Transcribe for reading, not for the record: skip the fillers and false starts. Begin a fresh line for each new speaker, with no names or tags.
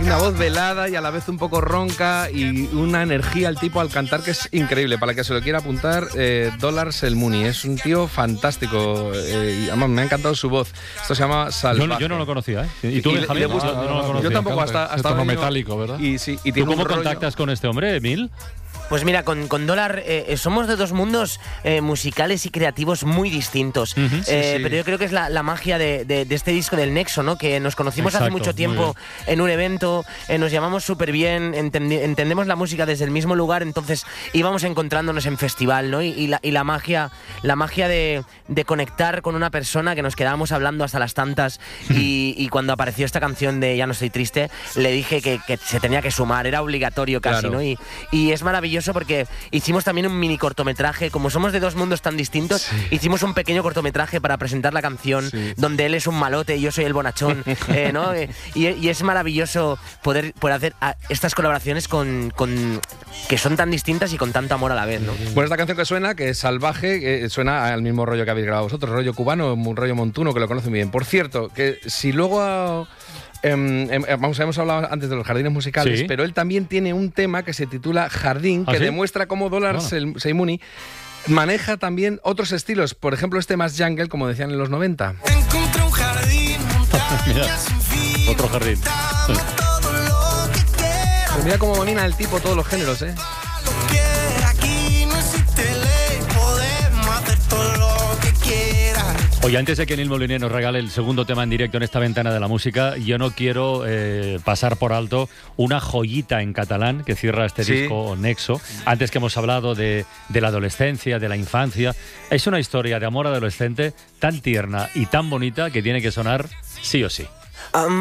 una voz velada y a la vez un poco ronca y una energía al tipo al cantar que es increíble. Para el que se lo quiera apuntar, Dollars El Muni. Es un tío fantástico y además me ha encantado su voz. Esto se llama Salvaje.
Yo no lo conocía, ¿eh? ¿Y tú, Javier?
Yo no lo conocía. Yo tampoco, hasta
tono metálico, ¿verdad?
Y sí, y
¿Tú
tiene
cómo
un rollo...
contactas con este hombre, Emil?
Pues mira, con Dólar somos de dos mundos musicales y creativos muy distintos.
Uh-huh.
Pero yo creo que es la magia de este disco del Nexo, ¿no? Que nos conocimos hace mucho tiempo en un evento, nos llamamos súper bien, entendemos la música desde el mismo lugar, entonces íbamos encontrándonos en festival, ¿no? Y la magia de conectar con una persona que nos quedábamos hablando hasta las tantas y cuando apareció esta canción de Ya no estoy triste, le dije que se tenía que sumar, era obligatorio casi, claro. ¿No? Y es maravilloso porque hicimos también un mini cortometraje, como somos de dos mundos tan distintos, hicimos un pequeño cortometraje para presentar la canción, donde él es un malote y yo soy el bonachón, ¿no? Y es maravilloso poder hacer estas colaboraciones con que son tan distintas y con tanto amor a la vez, ¿no?
Bueno, esta canción que suena, que es Salvaje, suena al mismo rollo que habéis grabado vosotros, rollo cubano, un rollo montuno, que lo conocen bien. Por cierto, que si luego... hemos hablado antes de los jardines musicales, pero él también tiene un tema que se titula Jardín, que demuestra cómo Dollars El Muni maneja también otros estilos, por ejemplo este más jungle, como decían en los 90.
Encontré un jardín, montañas sin fin,
otro jardín.
todo lo que quiera.
Pues mira cómo domina el tipo todos los géneros, ¿eh?
Aquí no existe ley, podemos hacer todo lo que quiera.
Oye, antes de que Nil Moliner nos regale el segundo tema en directo en esta ventana de la música, yo no quiero pasar por alto una joyita en catalán que cierra este disco Nexo. Antes que hemos hablado de la adolescencia, de la infancia, es una historia de amor adolescente tan tierna y tan bonita que tiene que sonar sí o sí.